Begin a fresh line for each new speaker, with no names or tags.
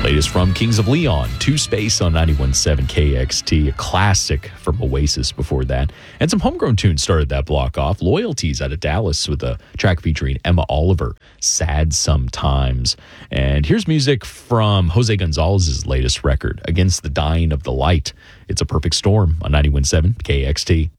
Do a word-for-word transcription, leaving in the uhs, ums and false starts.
Latest from Kings of Leon, Two Space on ninety-one point seven K X T, a classic from Oasis before that. And some homegrown tunes started that block off. Loyalties out of Dallas with a track featuring Emma Oliver, Sad Sometimes. And here's music from Jose Gonzalez's latest record, Against the Dying of the Light. It's a perfect storm on ninety-one point seven K X T.